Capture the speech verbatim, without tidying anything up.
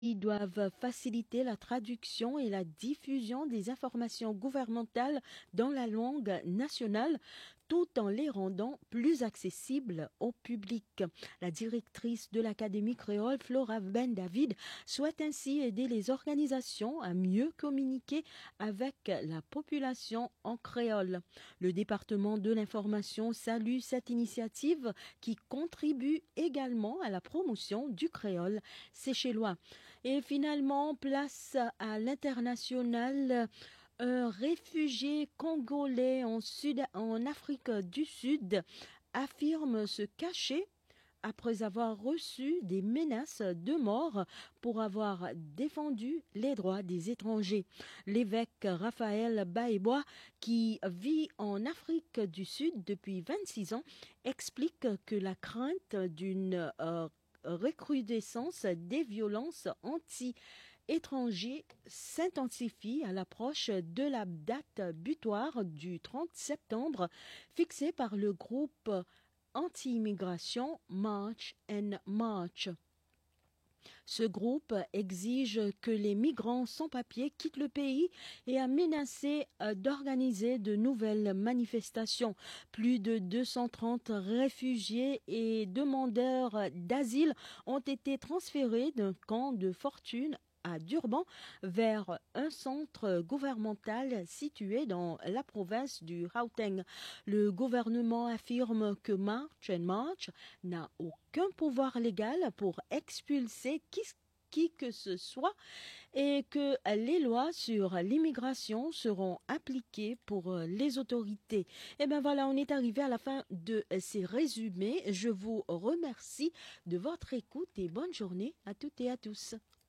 Ils doivent faciliter la traduction et la diffusion des informations gouvernementales dans la langue nationale tout en les rendant plus accessibles au public. La directrice de l'Académie créole, Flora Ben David, souhaite ainsi aider les organisations à mieux communiquer avec la population en créole. Le département de l'information salue cette initiative qui contribue également à la promotion du créole séchellois. Et finalement, place à l'international. Un réfugié congolais en, Sud, en Afrique du Sud affirme se cacher après avoir reçu des menaces de mort pour avoir défendu les droits des étrangers. L'évêque Raphaël Baebois, qui vit en Afrique du Sud depuis vingt-six ans, explique que la crainte d'une euh, recrudescence des violences anti étrangers s'intensifie à l'approche de la date butoir du trente septembre fixée par le groupe anti-immigration March and March. Ce groupe exige que les migrants sans papier quittent le pays et a menacé d'organiser de nouvelles manifestations. Plus de deux cent trente réfugiés et demandeurs d'asile ont été transférés d'un camp de fortune à Durban vers un centre gouvernemental situé dans la province du Gauteng. Le gouvernement affirme que March and March n'a aucun pouvoir légal pour expulser qui qui que ce soit et que les lois sur l'immigration seront appliquées pour les autorités. Et bien voilà, on est arrivé à la fin de ces résumés. Je vous remercie de votre écoute et bonne journée à toutes et à tous.